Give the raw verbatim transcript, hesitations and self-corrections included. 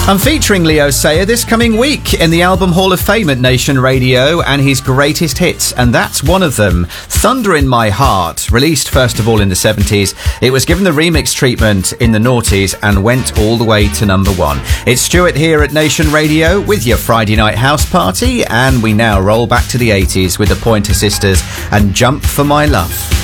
I'm featuring Leo Sayer this coming week in the Album Hall of Fame at Nation Radio and his greatest hits, and that's one of them. Thunder in My Heart, released first of all in the seventies. It was given the remix treatment in the noughties and went all the way to number one. It's Stuart here at Nation Radio with your Friday night house party, and we now roll back to the eighties with the Pointer Sisters and Jump for My Love.